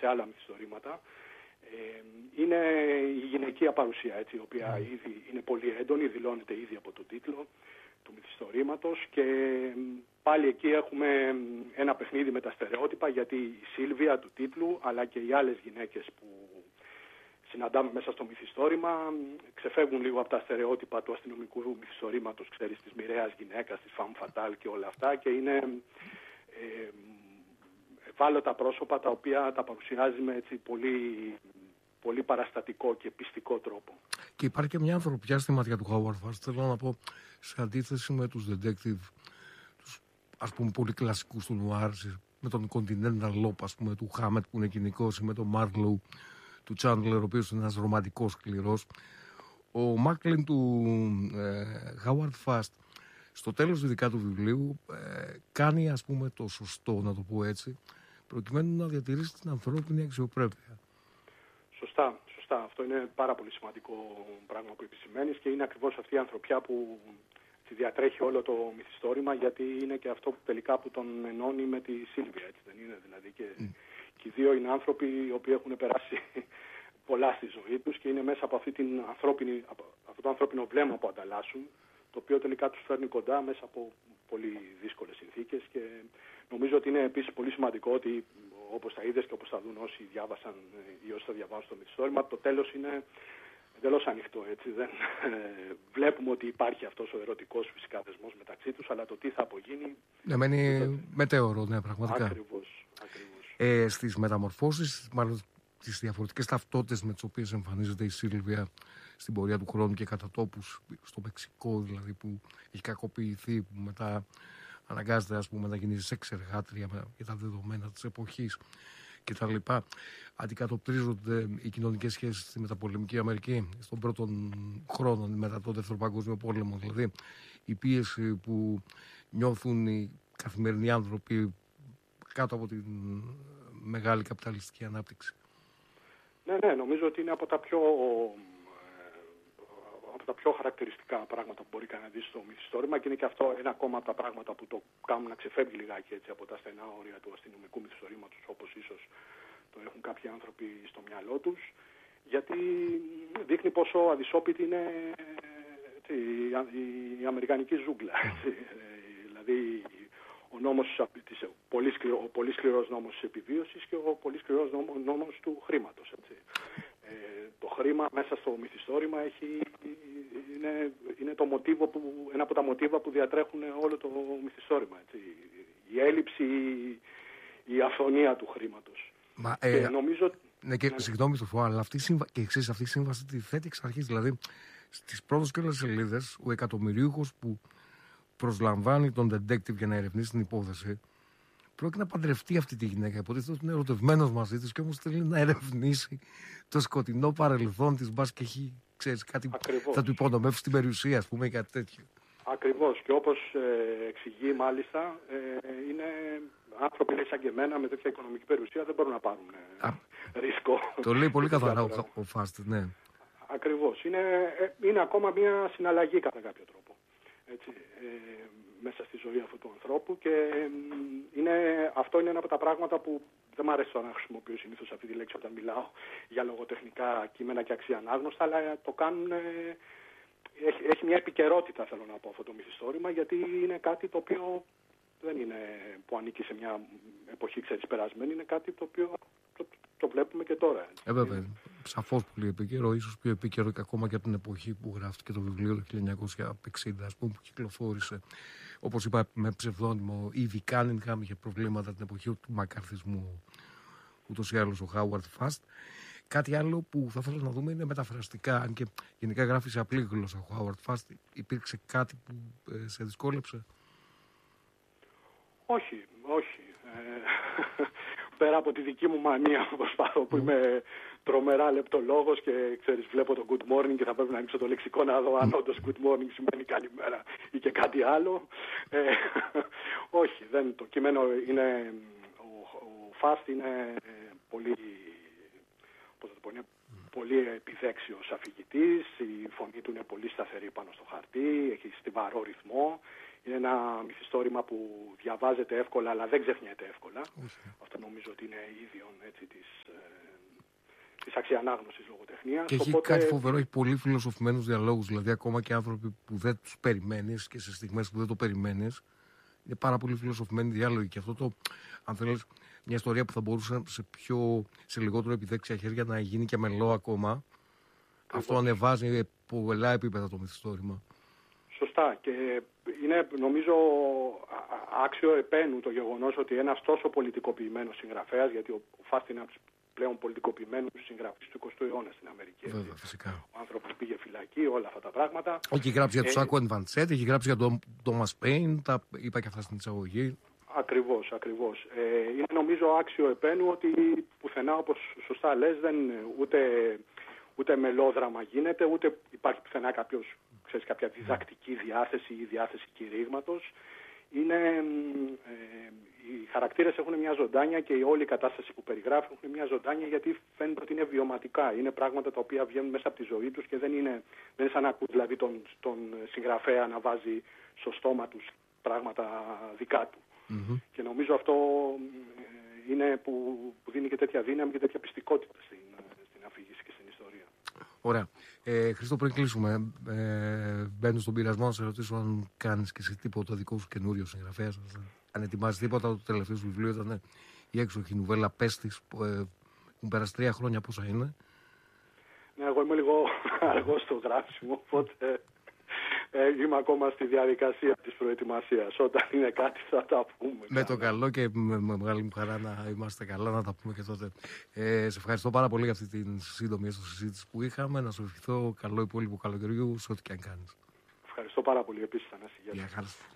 σε άλλα μυθιστορήματα. Είναι η γυναικεία παρουσία, έτσι, η οποία ήδη είναι πολύ έντονη, δηλώνεται ήδη από τον τίτλο του μυθιστορήματος, και πάλι εκεί έχουμε ένα παιχνίδι με τα στερεότυπα, γιατί η Σίλβια του τίτλου αλλά και οι άλλες γυναίκες που συναντάμε μέσα στο μυθιστόρημα ξεφεύγουν λίγο από τα στερεότυπα του αστυνομικού μυθιστορήματος, ξέρεις, της μοιραίας γυναίκας, της femme fatale και όλα αυτά, και είναι ευάλωτα πρόσωπα τα οποία τα παρουσιάζει με έτσι πολύ παραστατικό και πιστικό τρόπο. Και υπάρχει και μια ανθρωπιά στη ματιά του Howard Fast, θέλω να πω, σε αντίθεση με τους detective, τους ας πούμε πολύ κλασικούς του νουάρ, με τον Continental Lop, ας πούμε, του Χάμετ που είναι κοινικός, ή με τον Marlowe του Chandler, ο οποίος είναι ένας ρομαντικός σκληρός. Ο Μάκλιν του Howard Fast, στο τέλος ειδικά του βιβλίου, κάνει, ας πούμε, το σωστό, να το πω έτσι, προκειμένου να διατηρήσει την ανθρώπινη αξιοπρέπεια. Σωστά. Αυτό είναι πάρα πολύ σημαντικό πράγμα που επισημαίνεις, και είναι ακριβώς αυτή η ανθρωπιά που τη διατρέχει όλο το μυθιστόρημα, γιατί είναι και αυτό που τελικά που τον ενώνει με τη Σίλβια, έτσι δεν είναι? Δηλαδή και οι δύο είναι άνθρωποι οι οποίοι έχουν περάσει πολλά στη ζωή τους, και είναι μέσα από αυτό το ανθρώπινο βλέμμα που ανταλλάσσουν, το οποίο τελικά τους φέρνει κοντά μέσα από πολύ δύσκολες συνθήκες. Και νομίζω ότι είναι επίσης πολύ σημαντικό ότι, όπως τα είδες και όπως θα δουν όσοι διάβασαν ή όσοι θα διαβάσουν το μυθιστόρημα, το τέλος είναι εντελώς ανοιχτό, έτσι. Δεν βλέπουμε ότι υπάρχει αυτός ο ερωτικός φυσικά δεσμός μεταξύ τους, αλλά το τι θα απογίνει... Ναι, μένει μετέωρο, ναι, πραγματικά. Ακριβώς. Στις μεταμορφώσεις, μάλλον τις διαφορετικές ταυτότητες με τις οποίες εμφανίζεται η Σίλβια στην πορεία του χρόνου και κατά τόπους, στο Μεξικό δηλαδή, που έχει κακοποιηθεί, που μετά αναγκάζεται, ας πούμε, να γίνει σεξ εργάτρια για τα δεδομένα της εποχής κτλ. Αντικατοπτρίζονται οι κοινωνικές σχέσεις στη μεταπολεμική Αμερική στον πρώτο χρόνο μετά το Δεύτερο Παγκόσμιο Πόλεμο, δηλαδή η πίεση που νιώθουν οι καθημερινοί άνθρωποι κάτω από την μεγάλη καπιταλιστική ανάπτυξη. Ναι, νομίζω ότι είναι από τα πιο χαρακτηριστικά πράγματα που μπορεί κανένα να δει στο μυθιστόρημα, και είναι και αυτό ένα ακόμα από τα πράγματα που το κάνουν να ξεφεύγει λιγάκι έτσι από τα στενά όρια του αστυνομικού μυθιστορήματος, όπως ίσως το έχουν κάποιοι άνθρωποι στο μυαλό τους, γιατί δείχνει πόσο αδυσόπιτη είναι η αμερικανική ζούγκλα. Δηλαδή ο πολύ σκληρός νόμος της επιβίωσης και ο πολύ σκληρός νόμος του χρήματος. Έτσι. Το χρήμα μέσα στο μυθιστόρημα είναι ένα από τα μοτίβα που διατρέχουν όλο το μυθιστόρημα. Έτσι. Η έλλειψη, η αφωνία του χρήματος. Και νομίζω... Ναι, και συγγνώμη του αλλά αυτή η σύμβαση τη θέτει εξ αρχής. Δηλαδή, στις πρώτες και όλες σελίδες, ο εκατομμυρίουχος που προσλαμβάνει τον detective για να ερευνήσει την υπόθεση, πρόκειται να παντρευτεί αυτή τη γυναίκα. Υποτίθεται ότι είναι ερωτευμένος μαζί της, και όμως θέλει να ερευνήσει το σκοτεινό παρελθόν της, μπας και έχει, ξέρεις, κάτι που θα του υπονομεύσει την περιουσία, ας πούμε, ή κάτι τέτοιο. Ακριβώς. Και όπως εξηγεί μάλιστα, είναι άνθρωποι σαν και εμένα με τέτοια οικονομική περιουσία δεν μπορούν να πάρουν ρίσκο. Το λέει πολύ καθαρά ο Φάστ, ναι. Ακριβώς. Είναι ακόμα μια συναλλαγή κατά κάποιο τρόπο. Έτσι, μέσα στη ζωή αυτού του ανθρώπου, και αυτό είναι ένα από τα πράγματα που δεν μου αρέσει να χρησιμοποιώ συνήθως αυτή τη λέξη όταν μιλάω για λογοτεχνικά κείμενα και αξιανάγνωστα, αλλά το κάνουν, έχει μια επικαιρότητα, θέλω να πω, αυτό το μυθιστόρημα, γιατί είναι κάτι το οποίο δεν είναι που ανήκει σε μια εποχή, ξέρεις, περασμένη, είναι κάτι το οποίο το βλέπουμε και τώρα. Βέβαια, σαφώς πολύ επίκαιρο, ίσως πιο επίκαιρο και ακόμα και από την εποχή που γράφτηκε το βιβλίο το 1960, ας πούμε, που κυκλοφόρησε, όπως είπα, με ψευδόνυμο Ήβι Κάνιγχαμ, είχε προβλήματα την εποχή του μακαρθισμού ούτως ή άλλως ο Howard Fast. Κάτι άλλο που θα ήθελα να δούμε είναι μεταφραστικά, αν και γενικά γράφει σε απλή γλώσσα ο Howard Fast. Υπήρξε κάτι που σε δυσκόλεψε? Όχι. Πέρα από τη δική μου μανία που είμαι τρομερά λεπτολόγος και ξέρεις, βλέπω το good morning και θα πρέπει να ανοίξω το λεξικό να δω αν όντως good morning σημαίνει καλημέρα ή και κάτι άλλο. Όχι, το κείμενο είναι, ο Fast είναι πολύ, πώς θα το πω, είναι πολύ ευεξίος αφηγητής, η φωνή του είναι πολύ σταθερή πάνω στο χαρτί, έχει στιβαρό ρυθμό. Είναι ένα μυθιστόρημα που διαβάζεται εύκολα, αλλά δεν ξεχνιέται εύκολα. Αυτό νομίζω ότι είναι ίδιον της αξιανάγνωσης λογοτεχνίας. Και έχει κάτι φοβερό, έχει πολύ φιλοσοφημένους διαλόγους, δηλαδή ακόμα και άνθρωποι που δεν τους περιμένεις και σε στιγμές που δεν το περιμένεις. Είναι πάρα πολύ φιλοσοφημένοι διάλογοι και αυτό το, αν θέλεις, μια ιστορία που θα μπορούσε σε λιγότερο επιδέξια χέρια να γίνει και μελό ακόμα. Αυτό ανεβάζει πολλά επίπεδα το μυθιστόρημα. Σωστά, και είναι νομίζω άξιο επένου το γεγονός ότι ένας τόσο πολιτικοποιημένος συγγραφέας, γιατί ο Φάст είναι από τους πλέον πολιτικοποιημένους συγγραφείς του 20ου αιώνα στην Αμερική. Βέβαια, φυσικά. Ο άνθρωπος πήγε φυλακή, όλα αυτά τα πράγματα. Έχει γράψει για τον Σάκο Ενβαντσέτ, έχει γράψει για τον Τόμας Πέιν, τα είπα και αυτά στην εισαγωγή. Ακριβώς. Είναι νομίζω άξιο επένου ότι πουθενά, όπως σωστά λες, ούτε μελόδραμα γίνεται, ούτε υπάρχει πουθενά κάποια διδακτική διάθεση ή διάθεση κηρύγματος. Οι χαρακτήρες έχουν μια ζωντάνια και η όλη κατάσταση που περιγράφει έχουν μια ζωντάνια, γιατί φαίνεται ότι είναι βιωματικά. Είναι πράγματα τα οποία βγαίνουν μέσα από τη ζωή τους και δεν είναι σαν να ακούς δηλαδή τον συγγραφέα να βάζει στο στόμα τους πράγματα δικά του. Mm-hmm. Και νομίζω αυτό είναι που δίνει και τέτοια δύναμη και τέτοια πιστικότητα στην αφήγηση και στην ιστορία. Ωραία. Χρήστο, πριν κλείσουμε, μπαίνω στον πειρασμό να σε ρωτήσω αν κάνεις και εσύ τίποτα δικό σου καινούριο συγγραφέα. Αν ετοιμάζεις τίποτα. Το τελευταίο σου βιβλίο ήταν η έξοχη νουβέλα Πέστης, που έχουν περάσει 3 χρόνια. Πόσα είναι? Ναι, εγώ είμαι λίγο αργός στο γράψιμο, οπότε είμαι ακόμα στη διαδικασία της προετοιμασίας. Όταν είναι κάτι θα τα πούμε. Με το καλό και με μεγάλη μου χαρά να είμαστε καλά, να τα πούμε και τότε. Σε ευχαριστώ πάρα πολύ για αυτή την σύντομη συζήτηση που είχαμε. Να σου ευχηθώ καλό υπόλοιπο καλοκαιριού σε ό,τι και αν κάνεις. Ευχαριστώ πάρα πολύ επίσης, Θανάση. Γεια σας.